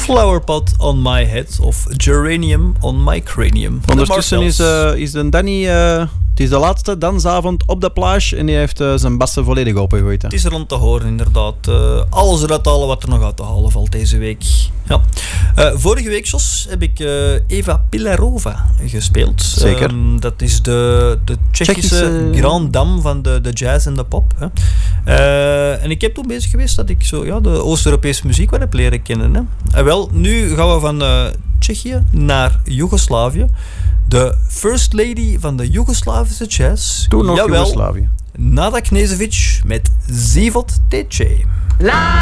Flowerpot on my head of Geranium on my cranium. Ondertussen is de Danny... het is de laatste dansavond op de plage en hij heeft zijn bassen volledig opengegooid. Het is rond te horen, inderdaad. Alles eruit halen wat er nog uit te halen valt deze week. Ja. Vorige week, Jos, heb ik Eva Pilarova gespeeld. Zeker. Dat is de Tsjechische grand dame van de jazz en de pop. Hè. En ik heb toen bezig geweest dat ik zo, de Oost-Europese muziek wat heb leren kennen. Hè. En wel, nu gaan we van Tsjechië naar Joegoslavië. De first lady van de Joegoslavische jazz. Toen nog Joegoslavië. Nada Knežević met Život teče.